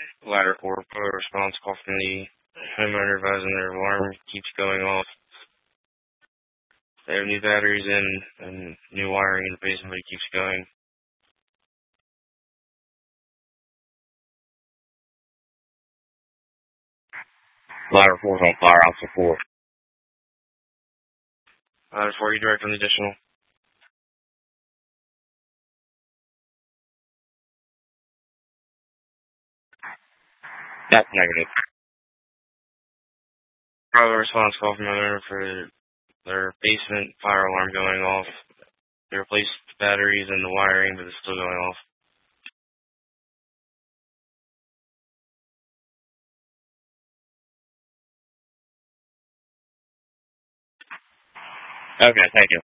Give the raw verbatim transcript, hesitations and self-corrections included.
Ladder four, put a response call from the homeowner advising their alarm keeps going off. They have new batteries in and new wiring in the basement, but it keeps going. Ladder four is on fire, Officer four. Ladder four, you direct on the additional. That's negative. Probably a response call from the owner for their basement fire alarm going off. They replaced the batteries and the wiring, but it's still going off. Okay, thank you.